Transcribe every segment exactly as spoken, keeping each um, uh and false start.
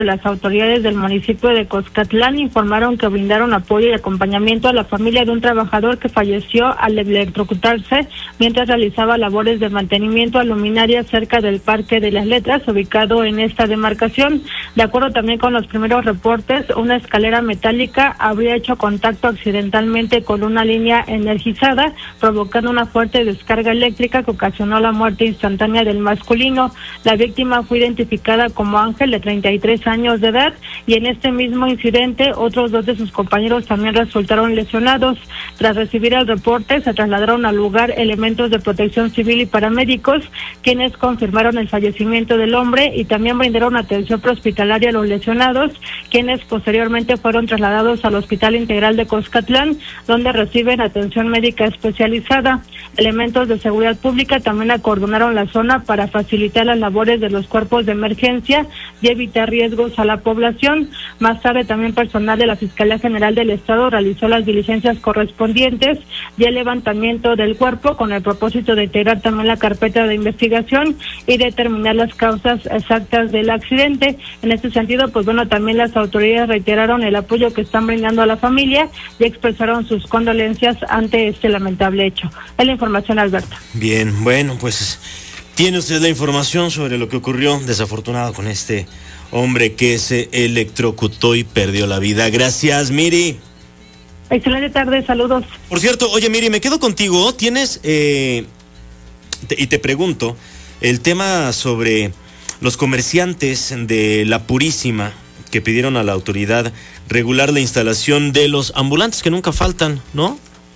Las autoridades del municipio de Coscatlán informaron que brindaron apoyo y acompañamiento a la familia de un trabajador que falleció al electrocutarse mientras realizaba labores de mantenimiento a luminaria cerca del Parque de las Letras, ubicado en esta demarcación. De acuerdo también con los primeros reportes, una escalera metálica habría hecho contacto accidentalmente con una línea energizada, provocando una fuerte descarga eléctrica que ocasionó la muerte instantánea del masculino. La víctima fue identificada como Ángel, de treinta y tres años de edad, y en este mismo incidente otros dos de sus compañeros también resultaron lesionados. Tras recibir el reporte, se trasladaron al lugar elementos de protección civil y paramédicos, quienes confirmaron el fallecimiento del hombre y también brindaron atención prehospitalaria a los lesionados, quienes posteriormente fueron trasladados al Hospital Integral de Coscatlán, donde reciben atención médica especializada. Elementos de seguridad pública también acordonaron la zona para facilitar las labores de los cuerpos de emergencia y evitar riesgos a la población. Más tarde también personal de la Fiscalía General del Estado realizó las diligencias correspondientes y el levantamiento del cuerpo con el propósito de integrar también la carpeta de investigación y determinar las causas exactas del accidente. En este sentido, pues bueno, también las autoridades reiteraron el apoyo que están brindando a la familia y expresaron sus condolencias ante este lamentable hecho. Es la información, Alberto. Bien, bueno, pues tiene usted la información sobre lo que ocurrió desafortunado con este hombre que se electrocutó y perdió la vida. Gracias, Miri. Excelente tarde, saludos. Por cierto, oye, Miri, me quedo contigo. Tienes, eh, te, y te pregunto, el tema sobre los comerciantes de La Purísima que pidieron a la autoridad regular la instalación de los ambulantes que nunca faltan, ¿no?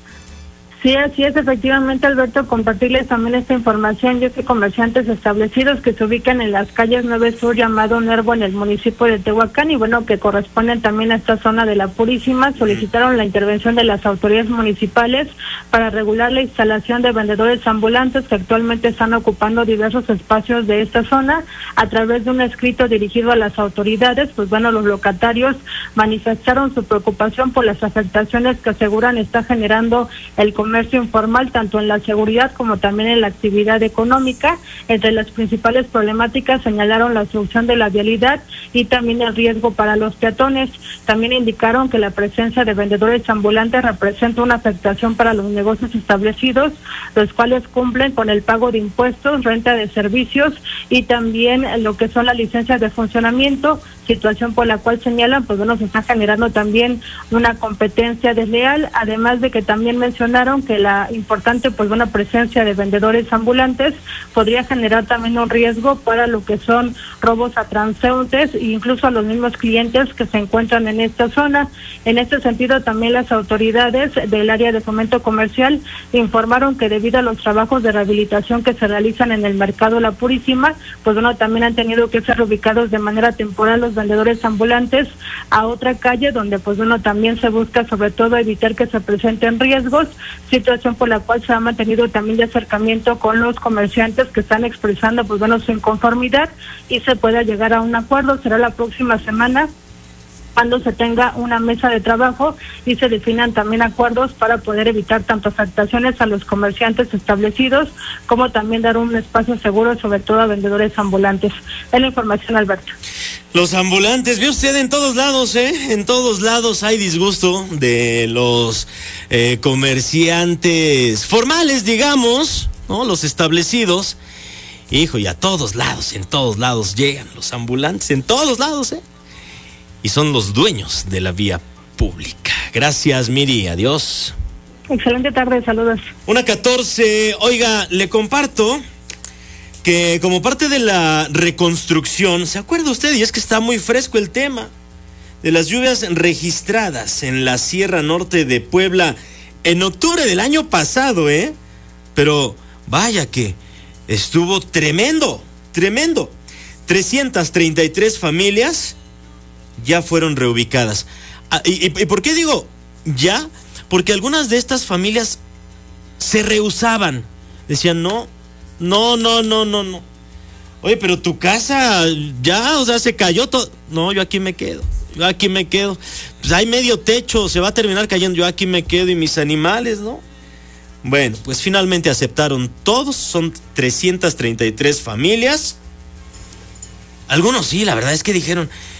Sí, así es, efectivamente, Alberto, compartirles también esta información. Yo que comerciantes establecidos que se ubican en las calles nueve Sur, llamado Nervo, en el municipio de Tehuacán, y bueno, que corresponden también a esta zona de La Purísima, solicitaron la intervención de las autoridades municipales para regular la instalación de vendedores ambulantes que actualmente están ocupando diversos espacios de esta zona. A través de un escrito dirigido a las autoridades, pues bueno, los locatarios manifestaron su preocupación por las afectaciones que aseguran está generando el comercio informal, tanto en la seguridad como también en la actividad económica. Entre las principales problemáticas señalaron la obstrucción de la vialidad y también el riesgo para los peatones. También indicaron que la presencia de vendedores ambulantes representa una afectación para los negocios establecidos, los cuales cumplen con el pago de impuestos, renta de servicios y también lo que son las licencias de funcionamiento, situación por la cual señalan, pues bueno, se está generando también una competencia desleal, además de que también mencionaron que la importante, pues buena presencia de vendedores ambulantes podría generar también un riesgo para lo que son robos a transeúntes e incluso a los mismos clientes que se encuentran en esta zona. En este sentido, también las autoridades del área de fomento comercial informaron que debido a los trabajos de rehabilitación que se realizan en el mercado La Purísima, pues bueno, también han tenido que ser ubicados de manera temporal los vendedores ambulantes a otra calle donde, pues bueno, también se busca sobre todo evitar que se presenten riesgos, situación por la cual se ha mantenido también de acercamiento con los comerciantes que están expresando, pues bueno, su inconformidad y se pueda llegar a un acuerdo. Será la próxima semana cuando se tenga una mesa de trabajo y se definan también acuerdos para poder evitar tanto afectaciones a los comerciantes establecidos como también dar un espacio seguro, sobre todo a vendedores ambulantes. Es la información, Alberto. Los ambulantes, ve usted en todos lados, ¿eh? En todos lados hay disgusto de los eh, comerciantes formales, digamos, ¿no? Los establecidos. Hijo, y a todos lados, en todos lados llegan los ambulantes, en todos lados, ¿eh? Y son los dueños de la vía pública. Gracias, Miri, adiós. Excelente tarde, saludos. Una catorce, oiga, le comparto que como parte de la reconstrucción, ¿se acuerda usted? Y es que está muy fresco el tema de las lluvias registradas en la Sierra Norte de Puebla en octubre del año pasado, ¿eh? Pero vaya que estuvo tremendo, tremendo. trescientas treinta y tres familias ya fueron reubicadas. Ah, y, y, ¿Y por qué digo ya? Porque algunas de estas familias se rehusaban. Decían, no, no, no, no, no, no. Oye, pero tu casa ya, o sea, se cayó todo. No, yo aquí me quedo, yo aquí me quedo. Pues hay medio techo, se va a terminar cayendo, yo aquí me quedo y mis animales, ¿no? Bueno, pues finalmente aceptaron todos, son trescientas treinta y tres familias. Algunos sí, la verdad es que dijeron,